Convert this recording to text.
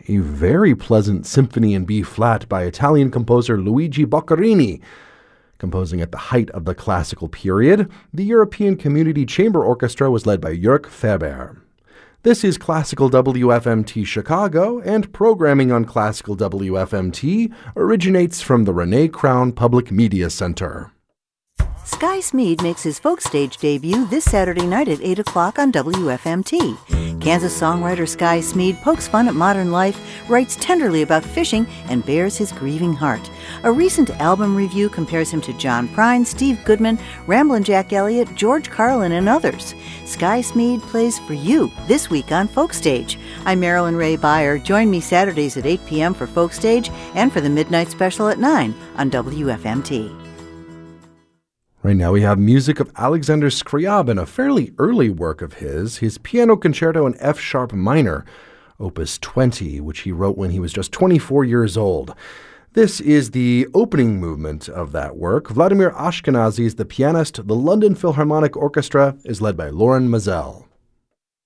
a very pleasant symphony in B-flat by Italian composer Luigi Boccherini. Composing at the height of the classical period, the European Community Chamber Orchestra was led by Jörg Faber. This is Classical WFMT Chicago, and programming on Classical WFMT originates from the Renee Crown Public Media Center. Sky Smead makes his folk stage debut this Saturday night at 8 o'clock on WFMT. Kansas songwriter Sky Smead pokes fun at modern life, writes tenderly about fishing, and bears his grieving heart. A recent album review compares him to John Prine, Steve Goodman, Ramblin' Jack Elliott, George Carlin, and others. Sky Smead plays for you this week on Folk Stage. I'm Marilyn Ray Beyer. Join me Saturdays at 8 p.m. for Folk Stage and for the Midnight Special at 9 on WFMT. Right now we have music of Alexander Scriabin, a fairly early work of his Piano Concerto in F-sharp minor, Opus 20, which he wrote when he was just 24 years old. This is the opening movement of that work. Vladimir Ashkenazy is the pianist. The London Philharmonic Orchestra is led by Loren Maazel.